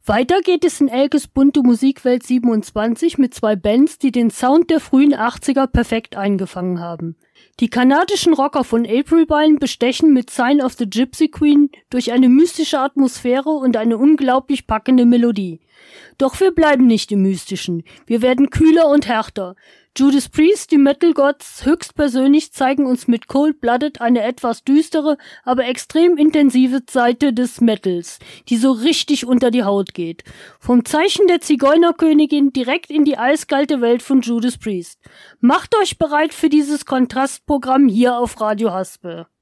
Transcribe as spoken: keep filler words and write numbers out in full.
Weiter geht es in Elkes bunte Musikwelt siebenundzwanzig mit zwei Bands, die den Sound der frühen achtziger perfekt eingefangen haben. Die kanadischen Rocker von Aprilbine bestechen mit Sign of the Gypsy Queen durch eine mystische Atmosphäre und eine unglaublich packende Melodie. Doch wir bleiben nicht im Mystischen. Wir werden kühler und härter. Judas Priest, die Metal Gods höchstpersönlich, zeigen uns mit Cold Blooded eine etwas düstere, aber extrem intensive Seite des Metals, die so richtig unter die Haut geht. Vom Zeichen der Zigeunerkönigin direkt in die eiskalte Welt von Judas Priest. Macht euch bereit für dieses Kontrastprogramm hier auf Radio Haspel.